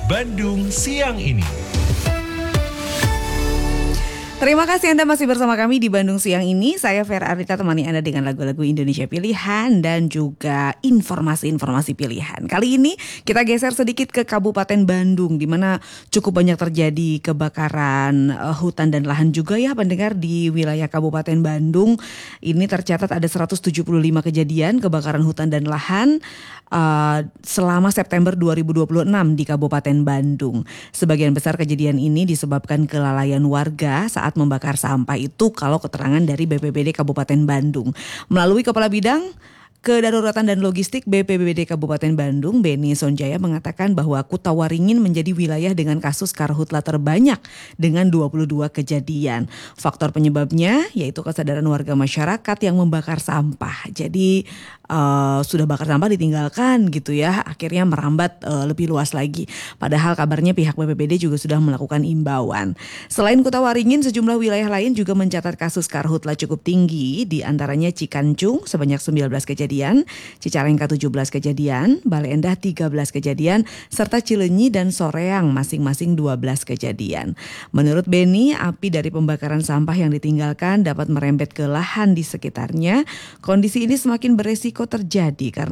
Bandung Siang Ini. Terima kasih Anda masih bersama kami di Bandung Siang Ini. Saya Vera Arita temani Anda dengan lagu-lagu Indonesia pilihan dan juga informasi-informasi pilihan. Kali ini kita geser sedikit ke Kabupaten Bandung, di mana cukup banyak terjadi kebakaran hutan dan lahan juga ya pendengar di wilayah Kabupaten Bandung. Ini tercatat ada 175 kejadian kebakaran hutan dan lahan selama September 2026 di Kabupaten Bandung. Sebagian besar kejadian ini disebabkan kelalaian warga saat membakar sampah itu kalau keterangan dari BPBD Kabupaten Bandung. Melalui Kepala Bidang Kedaruratan dan Logistik BPBD Kabupaten Bandung, Beni Sonjaya mengatakan bahwa Kutawaringin menjadi wilayah dengan kasus karhutla terbanyak dengan 22 kejadian. Faktor penyebabnya yaitu kesadaran warga masyarakat yang membakar sampah. Jadi sudah bakar sampah ditinggalkan gitu ya, akhirnya merambat lebih luas lagi. Padahal kabarnya pihak BPBD juga sudah melakukan imbauan. Selain Kutawaringin, sejumlah wilayah lain juga mencatat kasus karhutla cukup tinggi, di antaranya Cikancung sebanyak 19 kejadian, Cicalengka 17 kejadian, Bale Endah 13 kejadian, serta Cileunyi dan Soreang masing-masing 12 kejadian. Menurut Beni, api dari pembakaran sampah yang ditinggalkan dapat merembet ke lahan di sekitarnya. Kondisi ini semakin beresiko terjadi karena